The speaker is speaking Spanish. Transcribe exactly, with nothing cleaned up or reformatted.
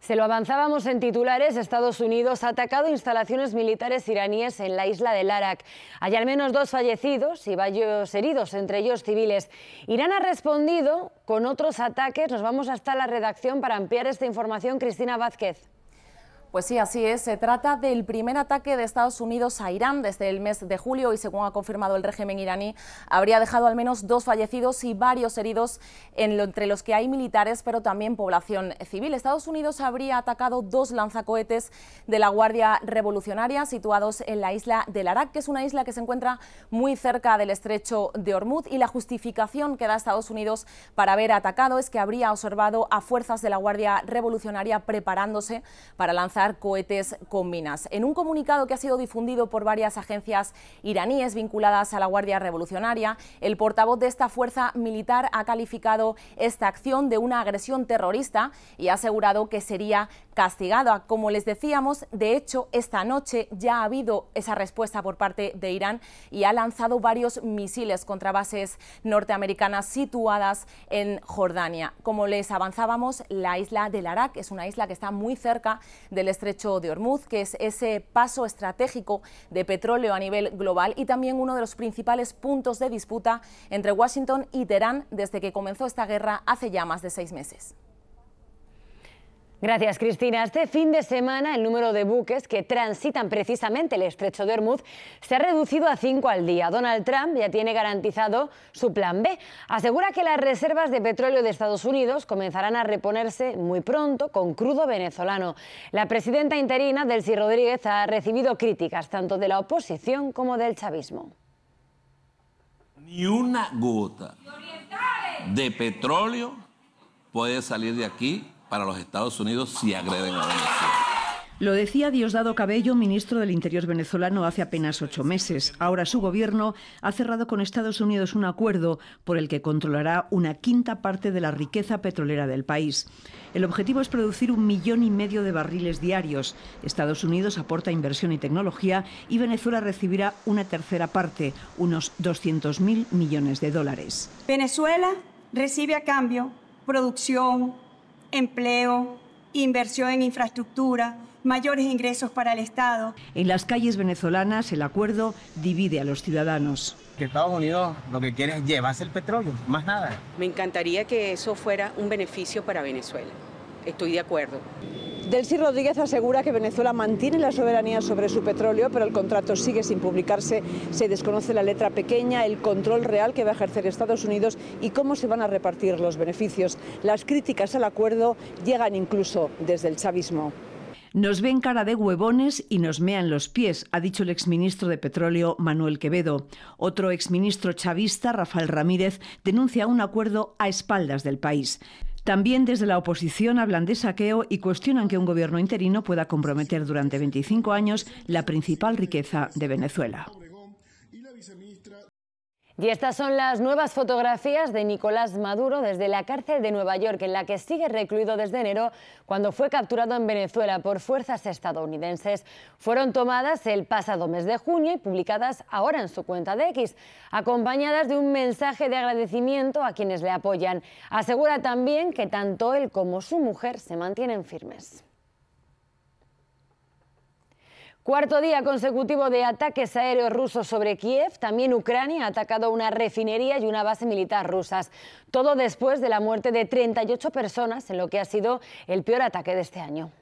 Se lo avanzábamos en titulares, Estados Unidos ha atacado instalaciones militares iraníes en la isla del Arak. Hay al menos dos fallecidos y varios heridos, entre ellos civiles. Irán ha respondido con otros ataques. Nos vamos hasta la redacción para ampliar esta información. Cristina Vázquez. Pues sí, así es. Se trata del primer ataque de Estados Unidos a Irán desde el mes de julio y, según ha confirmado el régimen iraní, habría dejado al menos dos fallecidos y varios heridos, en lo, entre los que hay militares, pero también población civil. Estados Unidos habría atacado dos lanzacohetes de la Guardia Revolucionaria situados en la isla del Arak, que es una isla que se encuentra muy cerca del estrecho de Hormuz, y la justificación que da Estados Unidos para haber atacado es que habría observado a fuerzas de la Guardia Revolucionaria preparándose para lanzar cohetes con minas. En un comunicado que ha sido difundido por varias agencias iraníes vinculadas a la Guardia Revolucionaria, el portavoz de esta fuerza militar ha calificado esta acción de una agresión terrorista y ha asegurado que sería castigada. Como les decíamos, de hecho, esta noche ya ha habido esa respuesta por parte de Irán y ha lanzado varios misiles contra bases norteamericanas situadas en Jordania. Como les avanzábamos, la isla del Arak es una isla que está muy cerca del estrecho de Hormuz, que es ese paso estratégico de petróleo a nivel global y también uno de los principales puntos de disputa entre Washington y Teherán desde que comenzó esta guerra hace ya más de seis meses. Gracias, Cristina. Este fin de semana el número de buques que transitan precisamente el estrecho de Hormuz se ha reducido a cinco al día. Donald Trump ya tiene garantizado su plan B. Asegura que las reservas de petróleo de Estados Unidos comenzarán a reponerse muy pronto con crudo venezolano. La presidenta interina, Delcy Rodríguez, ha recibido críticas tanto de la oposición como del chavismo. Ni una gota de petróleo puede salir de aquí para los Estados Unidos si agreden a Venezuela. Lo decía Diosdado Cabello, ministro del Interior venezolano, hace apenas ocho meses. Ahora su gobierno ha cerrado con Estados Unidos un acuerdo por el que controlará una quinta parte de la riqueza petrolera del país. El objetivo es producir un millón y medio de barriles diarios. Estados Unidos aporta inversión y tecnología y Venezuela recibirá una tercera parte, unos doscientos mil millones de dólares. Venezuela recibe a cambio producción, empleo, inversión en infraestructura, mayores ingresos para el Estado. En las calles venezolanas el acuerdo divide a los ciudadanos. Que Estados Unidos lo que quiere es llevarse el petróleo, más nada. Me encantaría que eso fuera un beneficio para Venezuela. Estoy de acuerdo. Delcy Rodríguez asegura que Venezuela mantiene la soberanía sobre su petróleo, pero el contrato sigue sin publicarse. Se desconoce la letra pequeña, el control real que va a ejercer Estados Unidos y cómo se van a repartir los beneficios. Las críticas al acuerdo llegan incluso desde el chavismo. Nos ven cara de huevones y nos mean los pies, ha dicho el exministro de Petróleo Manuel Quevedo. Otro exministro chavista, Rafael Ramírez, denuncia un acuerdo a espaldas del país. También desde la oposición hablan de saqueo y cuestionan que un gobierno interino pueda comprometer durante veinticinco años la principal riqueza de Venezuela. Y estas son las nuevas fotografías de Nicolás Maduro desde la cárcel de Nueva York, en la que sigue recluido desde enero, cuando fue capturado en Venezuela por fuerzas estadounidenses. Fueron tomadas el pasado mes de junio y publicadas ahora en su cuenta de X, acompañadas de un mensaje de agradecimiento a quienes le apoyan. Asegura también que tanto él como su mujer se mantienen firmes. Cuarto día consecutivo de ataques aéreos rusos sobre Kiev. También Ucrania ha atacado una refinería y una base militar rusas. Todo después de la muerte de treinta y ocho personas en lo que ha sido el peor ataque de este año.